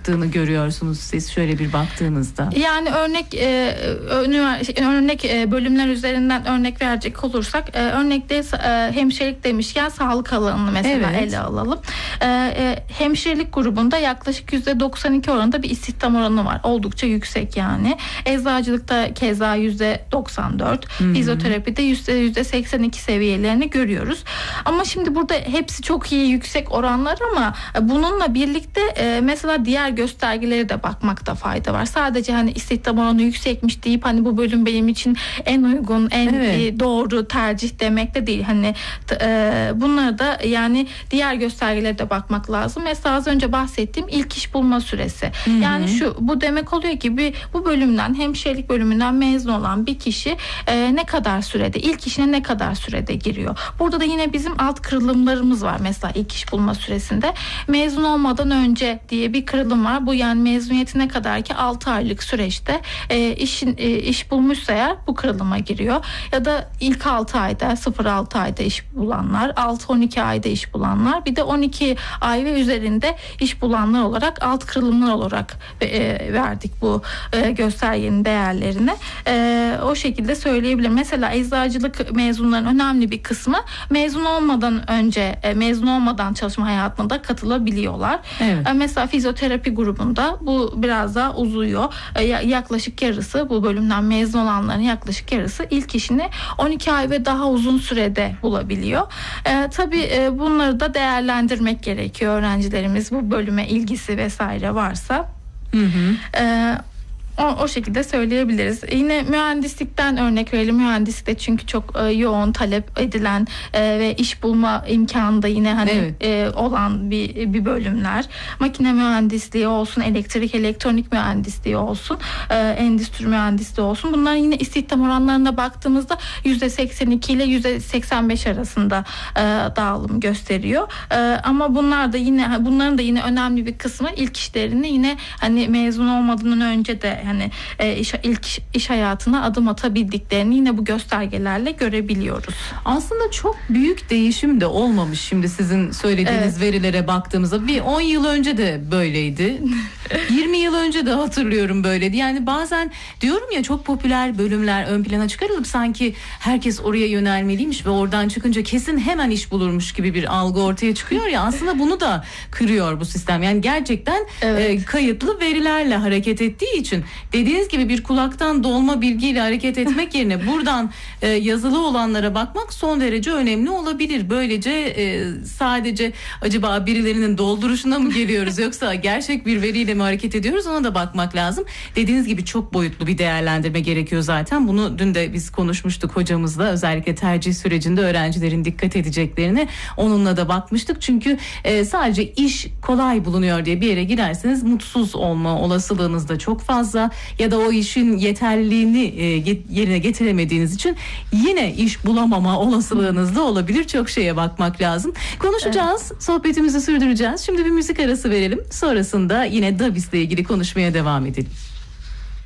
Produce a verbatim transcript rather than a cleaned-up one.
çıktığını görüyorsunuz siz şöyle bir baktığınızda? Yani örnek e, örnek e, bölümler üzerinden örnek verecek olursak e, örnekte e, hemşirelik demişken sağlık alanını mesela evet. ele alalım. E, e, hemşirelik grubunda yaklaşık yüzde doksan iki oranında bir istihdam oranı var. Oldukça yüksek yani. Eczacılıkta keza yüzde doksan dört, hmm. fizyoterapide yüzde seksen iki seviyelerini görüyoruz. Ama şimdi burada hepsi çok iyi yüksek oranlar ama bununla birlikte e, mesela diğer göstergelere de bakmakta fayda var. Sadece hani istihdam oranı yüksekmiş deyip hani bu bölüm benim için en uygun, en evet. doğru tercih demek de değil. Hani e, bunları da yani diğer göstergelere de bakmak lazım. Mesela az önce bahsettiğim ilk iş bulma süresi. Hı hı. Yani şu bu demek oluyor ki bir, bu bölümden hemşirelik bölümünden mezun olan bir kişi e, ne kadar sürede, ilk işine ne kadar sürede giriyor. Burada da yine bizim alt kırılımlarımız var. Mesela ilk iş bulma süresinde mezun olmadan önce diye bir kırılım var. Bu yani mezuniyetine kadar ki altı aylık süreçte e, işin e, iş bulmuşsa eğer bu kırılıma giriyor. Ya da ilk altı ayda sıfır altı ayda iş bulanlar, altı on iki ayda iş bulanlar, bir de on iki ay ve üzerinde iş bulanlar olarak alt kırılımlar olarak e, verdik bu e, göstergenin değerlerini. E, o şekilde söyleyebilirim. Mesela eczacılık mezunlarının önemli bir kısmı mezun olmadan önce e, mezun olmadan çalışma hayatına da katılabiliyorlar. Evet. E, mesela fizyoterapi grubunda bu biraz daha uzuyor. E, yaklaşık yarısı bu bölümden mezun olanların yaklaşık yarısı ilk işini on iki ay ve daha uzun sürede bulabiliyor. E, tabii e, bunları da değerlendirmek gerekiyor. Öğrencilerimiz bu bölüme ilgisi vesaire varsa. Hı hı. E, O, o şekilde söyleyebiliriz. Yine mühendislikten örnek verelim. Mühendislikte çünkü çok e, yoğun talep edilen e, ve iş bulma imkanı da yine hani evet. e, olan bir bir bölümler. Makine mühendisliği olsun, elektrik elektronik mühendisliği olsun, e, endüstri mühendisliği olsun. Bunların yine istihdam oranlarına baktığımızda yüzde seksen iki ile yüzde seksen beş arasında e, dağılım gösteriyor. E, ama bunlar da yine bunların da yine önemli bir kısmı ilk işlerini yine hani mezun olmadan önce de hani e, iş, ilk iş, iş hayatına adım atabildiklerini yine bu göstergelerle görebiliyoruz. Aslında çok büyük değişim de olmamış şimdi sizin söylediğiniz evet. verilere baktığımızda. Bir on yıl önce de böyleydi. yirmi yıl önce de hatırlıyorum böyleydi. Yani bazen diyorum ya çok popüler bölümler ön plana çıkarılıp sanki herkes oraya yönelmeliymiş ve oradan çıkınca kesin hemen iş bulurmuş gibi bir algı ortaya çıkıyor ya, aslında bunu da kırıyor bu sistem. Yani gerçekten evet. e, kayıtlı verilerle hareket ettiği için dediğiniz gibi bir kulaktan dolma bilgiyle hareket etmek yerine buradan e, yazılı olanlara bakmak son derece önemli olabilir. Böylece e, sadece acaba birilerinin dolduruşuna mı geliyoruz yoksa gerçek bir veriyle mi hareket ediyoruz, ona da bakmak lazım. Dediğiniz gibi çok boyutlu bir değerlendirme gerekiyor zaten. Bunu dün de biz konuşmuştuk hocamızla, özellikle tercih sürecinde öğrencilerin dikkat edeceklerini onunla da bakmıştık. Çünkü e, sadece iş kolay bulunuyor diye bir yere giderseniz mutsuz olma olasılığınız da çok fazla. Ya da o işin yeterliliğini e, yerine getiremediğiniz için yine iş bulamama olasılığınız da olabilir. Çok şeye bakmak lazım. Konuşacağız, evet. sohbetimizi sürdüreceğiz. Şimdi bir müzik arası verelim. Sonrasında yine D A B İ S'le ilgili konuşmaya devam edelim.